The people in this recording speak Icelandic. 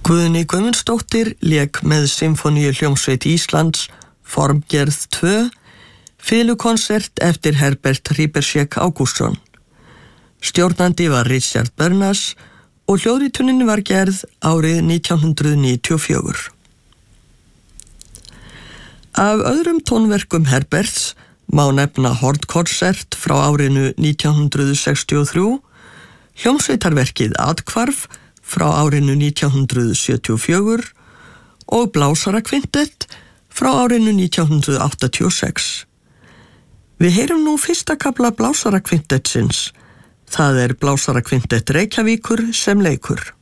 Guðný Guðmundsdóttir lék með Sinfóníuhljómsveit Íslands Formgerð 2, filukonsert eftir Herbert Hriberschek Ágústsson. Stjórnandi var Richard Bernas og hljóðritunin var gerð árið 1994. Af öðrum tónverkum Herberts má nefna Hornkonsert frá árinu 1963, hljómsveitarverkið Athvarf frá árinu 1974 og Blásarakvintett frá árinu 1986. Við heyrum nú fyrsta kafla Blásarakvintetsins. Það Blásarakvintett Reykjavíkur sem leikur.